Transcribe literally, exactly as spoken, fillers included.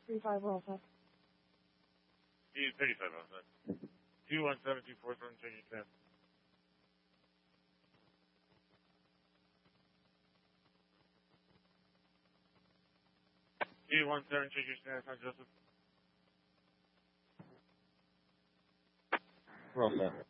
thirty-five, we're all set. T thirty-five, all set. two one seven two four seven, check your stand. T one seven, check your stand, San Joseph. We're all set.